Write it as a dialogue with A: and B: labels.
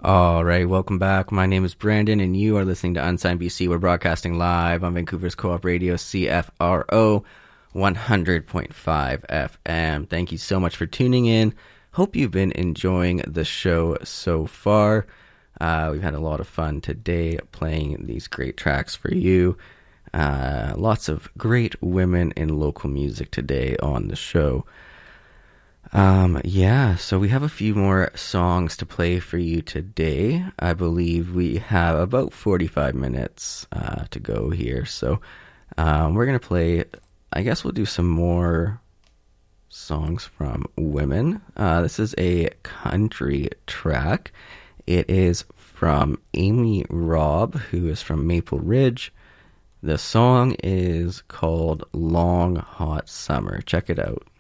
A: All right, welcome back. My name is Brandon, and you are listening to Unsigned BC. We're broadcasting live on Vancouver's Co-op Radio, CFRO 100.5 FM. Thank you so much for tuning in. Hope you've been enjoying the show so far. We've had a lot of fun today playing these great tracks for you. Lots of great women in local music today on the show. So we have a few more songs to play for you today. I believe we have about 45 minutes to go here. So we're going to play, I guess we'll do some more songs from women. This is a country track. It is from Amy Robb, who is from Maple Ridge. The song is called Long Hot Summer. Check it out.